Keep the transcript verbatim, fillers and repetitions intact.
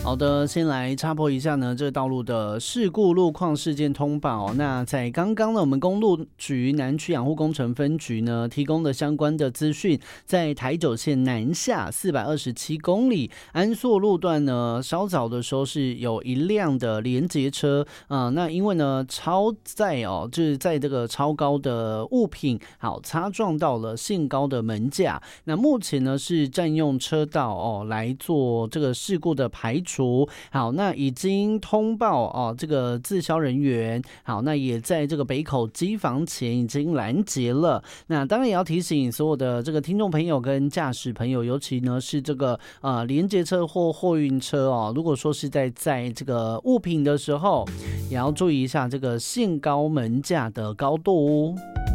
好的，先来插播一下呢，这个道路的事故路况事件通报。那在刚刚呢，我们公路局南区养护工程分局呢提供的相关的资讯，在台九线南下四百二十七公里安朔路段呢，稍早的时候是有一辆的连结车啊、呃，那因为呢超载哦，就是在这个超高的物品好擦撞到了限高的门架，那目前呢是占用车道哦来做这个事故的排除。好，那已经通报哦，这个自销人员好，那也在这个北口机房前已经拦截了。那当然也要提醒所有的这个听众朋友跟驾驶朋友，尤其呢是这个呃连接车或货运车哦，如果说是在载这个物品的时候，也要注意一下这个限高门架的高度哦。